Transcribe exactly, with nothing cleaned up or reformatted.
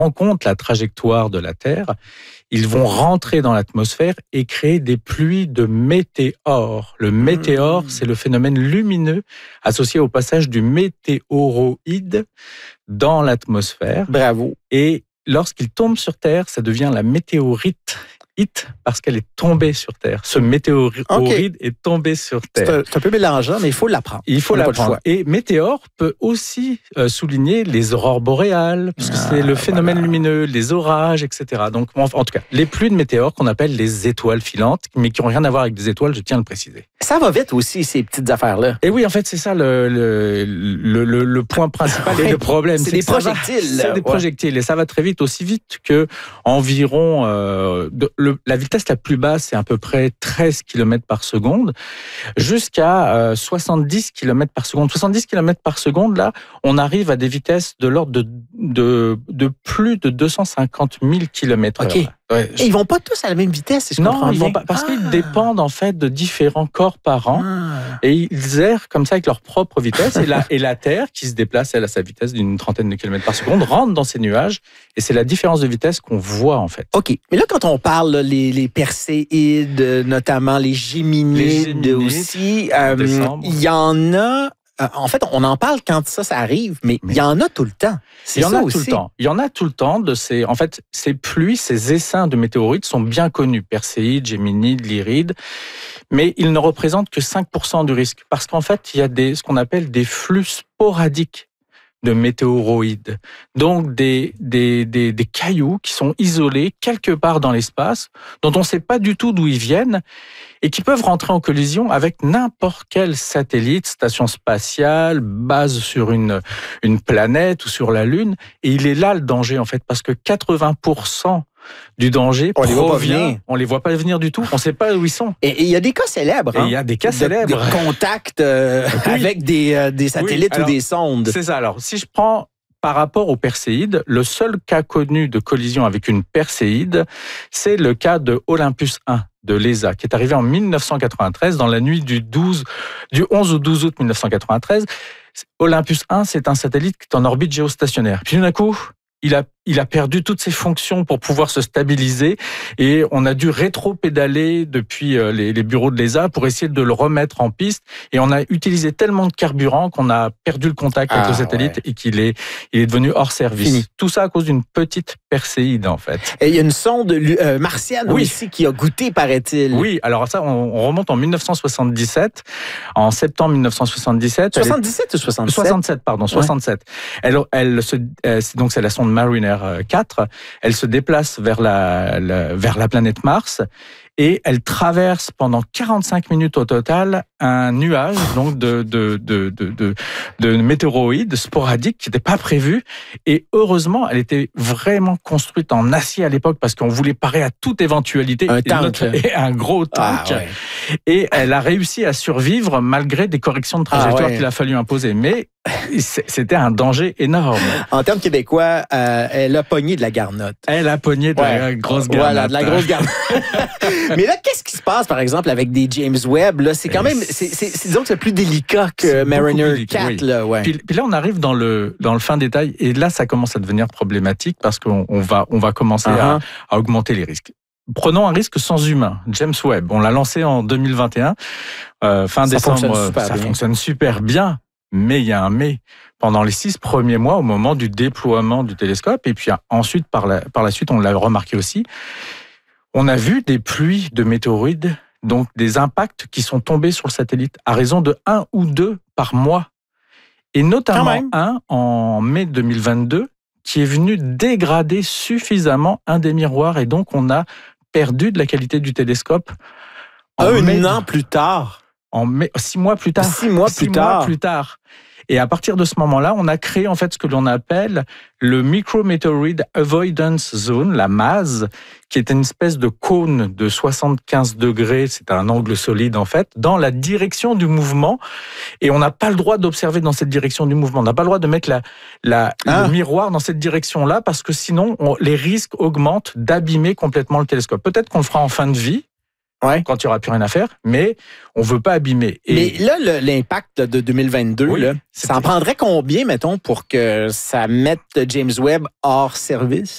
en compte la trajectoire de la Terre, ils vont rentrer dans l'atmosphère et créer des pluies de météores. Le météore, mmh. c'est le phénomène lumineux associé au passage du météoroïde dans l'atmosphère. Bravo. Et lorsqu'il tombe sur Terre, ça devient la météorite. Parce qu'elle est tombée sur Terre. Ce météorite okay. est tombé sur Terre. C'est un, c'est un peu mélangeant, mais il faut l'apprendre. Il faut l'apprendre. Et météore peut aussi euh, souligner les aurores boréales, puisque ah, c'est le phénomène voilà. lumineux, les orages, et cetera. Donc, en, en tout cas, les pluies de météores qu'on appelle les étoiles filantes, mais qui n'ont rien à voir avec des étoiles, je tiens à le préciser. Ça va vite aussi, ces petites affaires-là. Et oui, en fait, c'est ça le, le, le, le, le point principal ouais. et le problème. C'est, c'est des projectiles. Va, c'est des ouais. projectiles. Et ça va très vite, aussi vite que environ... Euh, de, le, la vitesse la plus basse, c'est à peu près treize kilomètres par seconde, jusqu'à euh, soixante-dix kilomètres par seconde. soixante-dix kilomètres par seconde, là, on arrive à des vitesses de l'ordre de, de, de plus de deux cent cinquante mille kilomètres heure. OK. Ouais, je... Et ils vont pas tous à la même vitesse, si je non, comprends ils bien. vont pas, parce ah. qu'ils dépendent en fait de différents corps par an, ah. et ils errent comme ça avec leur propre vitesse. et, la, et la Terre, qui se déplace elle à sa vitesse d'une trentaine de kilomètres par seconde, rentre dans ces nuages, et c'est la différence de vitesse qu'on voit en fait. Ok, mais là quand on parle là, les, les Perséides, notamment les Géminides, les Géminides aussi, euh, il y en a. En fait, on en parle quand ça, ça arrive, mais il y en a tout le temps. C'est il y en a aussi. tout le temps. Il y en a tout le temps de ces. En fait, ces pluies, ces essaims de météorites sont bien connus. Perséides, Géminides, Lyrides, mais ils ne représentent que cinq pour cent du risque, parce qu'en fait, il y a des ce qu'on appelle des flux sporadiques de météoroïdes. Donc des, des, des, des cailloux qui sont isolés quelque part dans l'espace, dont on ne sait pas du tout d'où ils viennent, et qui peuvent rentrer en collision avec n'importe quel satellite, station spatiale, base sur une, une planète ou sur la Lune. Et il est là le danger, en fait, parce que quatre-vingts pour cent du danger on provient, les on les voit pas venir du tout, on sait pas où ils sont. Et il y a des cas célèbres. Il hein? y a des cas de, célèbres. Des contacts euh, oui. avec des, euh, des satellites oui, alors, ou des sondes. C'est ça. Alors, si je prends par rapport aux Perséides, le seul cas connu de collision avec une Perséide, c'est le cas de Olympus un de l'E S A, qui est arrivé en dix-neuf cent quatre-vingt-treize, dans la nuit du, douze, du onze au douze août dix-neuf cent quatre-vingt-treize. Olympus un, c'est un satellite qui est en orbite géostationnaire. Puis d'un coup, il a, il a perdu toutes ses fonctions pour pouvoir se stabiliser et on a dû rétro-pédaler depuis les, les bureaux de l'E S A pour essayer de le remettre en piste. Et on a utilisé tellement de carburant qu'on a perdu le contact ah, avec le satellite ouais. et qu'il est, il est devenu hors service. Fini. Tout ça à cause d'une petite Perséide, en fait. Et il y a une sonde euh, martienne oui. aussi qui a goûté, paraît-il. Oui, alors ça, on, on remonte en dix-neuf cent soixante-dix-sept, en septembre dix-neuf cent soixante-dix-sept. soixante-dix-sept ou soixante-sept soixante-sept, pardon, soixante-sept. Ouais. Elle, elle se, euh, donc c'est la sonde Mariner quatre. Elle se déplace vers la, la, vers la planète Mars et elle traverse pendant quarante-cinq minutes au total un nuage donc de, de, de, de, de, de météoroïdes sporadiques qui n'étaient pas prévus. Et heureusement, elle était vraiment construite en acier à l'époque parce qu'on voulait parer à toute éventualité. Un tank. Et un gros tank. Ah, ouais. Et elle a réussi à survivre malgré des corrections de trajectoire ah, ouais. qu'il a fallu imposer. Mais c'était un danger énorme. En termes québécois, euh, elle a pogné de la garnotte. Elle a pogné de ouais. la grosse garnotte. Voilà, de la grosse garnotte. Mais là, qu'est-ce qui se passe, par exemple, avec des James Webb? Là, c'est quand même, c'est, c'est, c'est, disons que c'est plus délicat que Mariner quatre. Oui. Là, ouais. puis, puis là, on arrive dans le, dans le fin détail, et là, ça commence à devenir problématique parce qu'on on va, on va commencer uh-huh. à, à augmenter les risques. Prenons un risque sans humain. James Webb, on l'a lancé en deux mille vingt et un, euh, fin ça décembre. Fonctionne super ça bien. fonctionne super bien. Mais il y a un mais. Pendant les six premiers mois, au moment du déploiement du télescope, et puis ensuite, par la, par la suite, on l'a remarqué aussi, on a vu des pluies de météoroïdes, donc des impacts qui sont tombés sur le satellite à raison de un ou deux par mois. Et notamment un en mai deux mille vingt-deux, qui est venu dégrader suffisamment un des miroirs, et donc on a perdu de la qualité du télescope. Un mai, an plus tard. En mai, six mois plus tard. Six mois plus six tard. Mois plus tard. Et à partir de ce moment-là, on a créé en fait ce que l'on appelle le Micrometeoroid Avoidance Zone, la M A Z, qui est une espèce de cône de soixante-quinze degrés, c'est un angle solide en fait, dans la direction du mouvement. Et on n'a pas le droit d'observer dans cette direction du mouvement. On n'a pas le droit de mettre la, la, ah. le miroir dans cette direction-là, parce que sinon, on, les risques augmentent d'abîmer complètement le télescope. Peut-être qu'on le fera en fin de vie, ouais. quand il n'y aura plus rien à faire, mais on ne veut pas abîmer. Et mais là, le, l'impact de deux mille vingt-deux, oui, là, ça en prendrait combien, mettons, pour que ça mette James Webb hors service?